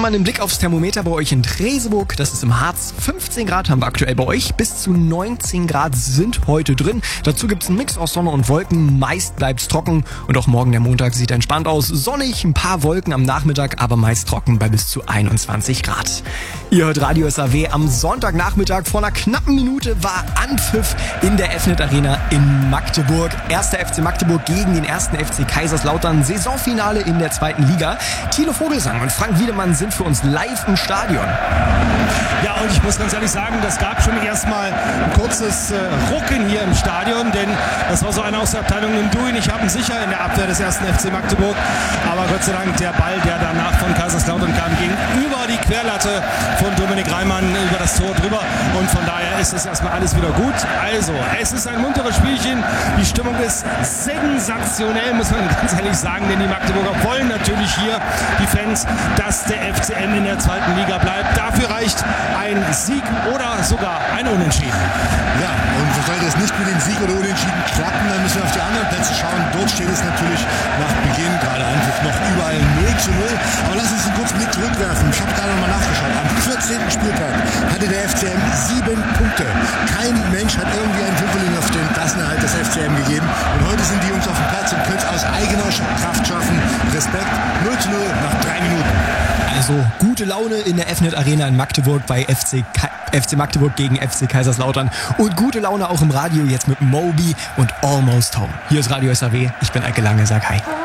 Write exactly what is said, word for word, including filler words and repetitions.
mal einen Blick aufs Thermometer bei euch in Treseburg. Das ist im Harz. fünfzehn Grad haben wir aktuell bei euch. Bis zu neunzehn Grad sind heute drin. Dazu gibt's einen Mix aus Sonne und Wolken. Meist bleibt's trocken. Und auch morgen der Montag sieht entspannt aus. Sonnig, ein paar Wolken am Nachmittag, aber meist trocken bei bis zu einundzwanzig Grad. Ihr hört Radio S A W. Am Sonntagnachmittag vor einer knappen Minute war Anpfiff in der F N E T Arena in Magdeburg. Erster F C Magdeburg gegen den ersten F C Kaiserslautern. Saisonfinale in der zweiten Liga. Thilo Vogelsang und Frank Wiedemann sind für uns live im Stadion. Ja, und ich muss ganz ehrlich sagen, das gab schon erstmal ein kurzes äh, Rucken hier im Stadion, denn das war so einer aus der Abteilung im Duin. Ich habe ihn sicher in der Abwehr des ersten F C Magdeburg, aber Gott sei Dank der Ball, der danach von Kaiserslautern kam, ging über die Querlatte von Dominik Reimann über das Tor drüber und von daher ist es erstmal alles wieder gut. Also, es ist ein munteres Spielchen, die Stimmung ist sensationell, muss man ganz ehrlich sagen, denn die Magdeburger wollen natürlich hier, die Fans, dass der F C M in der zweiten Liga bleibt. Dafür reicht ein Sieg oder sogar ein Unentschieden. Ja, und sollte es nicht mit dem Sieg oder Unentschieden klappen, dann müssen wir auf die anderen Plätze schauen. Dort steht es natürlich nach Beginn, gerade Anpfiff, noch überall null zu null. Aber lass uns einen kurzen Blick zurückwerfen. Ich habe gerade noch mal nachgeschaut. Am vierzehnten Spieltag hatte der F C M sieben Punkte. Kein Mensch hat irgendwie einen Fünferling auf den Klassenerhalt des F C M gegeben. Und heute sind die Jungs auf dem Platz und können es aus eigener Kraft schaffen. Respekt, null zu null nach drei Minuten. Also gute Laune in der F N E T Arena in Magdeburg bei F C, Ka- F C Magdeburg gegen F C Kaiserslautern. Und gute Laune auch im Radio jetzt mit Moby und Almost Home. Hier ist Radio S A W. Ich bin Eike Lange, sag hi.